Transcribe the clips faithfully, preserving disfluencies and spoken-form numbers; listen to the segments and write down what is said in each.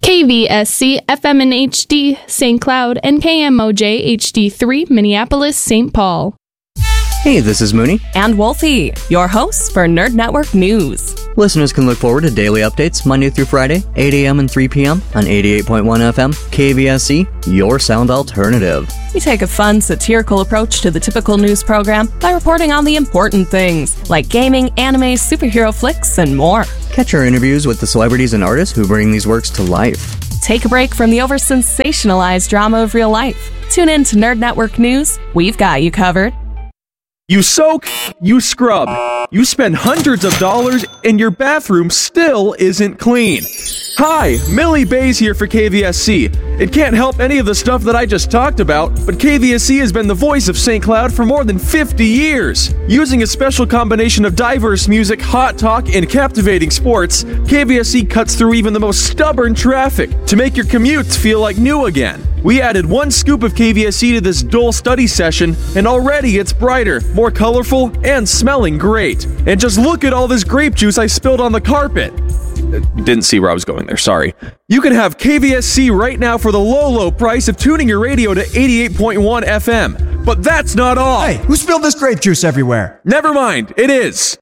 K V S C F M and H D Saint Cloud and K M O J H D three Minneapolis Saint Paul. Hey, this is Mooney. And Wolfie, your hosts for Nerd Network News. Listeners can look forward to daily updates Monday through Friday, eight a.m. and three p.m. on eighty-eight point one F M, K V S C, your sound alternative. We take a fun, satirical approach to the typical news program by reporting on the important things, like gaming, anime, superhero flicks, and more. Catch our interviews with the celebrities and artists who bring these works to life. Take a break from the over-sensationalized drama of real life. Tune in to Nerd Network News. We've got you covered. You soak, you scrub, you spend hundreds of dollars, and your bathroom still isn't clean. Hi, Millie Bays here for K V S C. It can't help any of the stuff that I just talked about, but K V S C has been the voice of Saint Cloud for more than fifty years. Using a special combination of diverse music, hot talk, and captivating sports, K V S C cuts through even the most stubborn traffic to make your commutes feel like new again. We added one scoop of K V S C to this dull study session, and already it's brighter, more colorful, and smelling great. And just look at all this grape juice I spilled on the carpet. Didn't see where I was going there, sorry. You can have K V S C right now for the low, low price of tuning your radio to eighty-eight point one F M. But that's not all. Hey, who spilled this grape juice everywhere? Never mind, it is.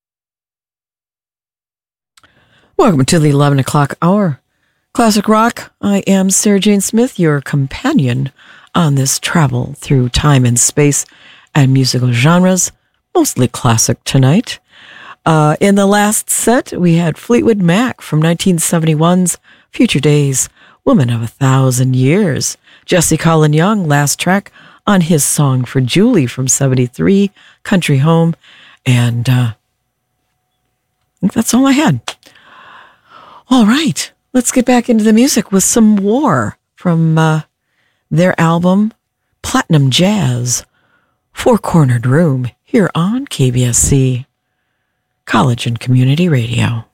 Welcome to the eleven o'clock hour. Classic Rock, I am Sarah Jane Smith, your companion on this travel through time and space and musical genres, mostly classic tonight. Uh, in the last set, we had Fleetwood Mac from nineteen seventy-one's Future Days, Woman of a Thousand Years. Jesse Colin Young, last track on his song for Julie from seventy-three, Country Home. And uh, I think that's all I had. All right, let's get back into the music with some War from uh, their album Platinum Jazz, Four Cornered Room, here on K B S C College and Community Radio.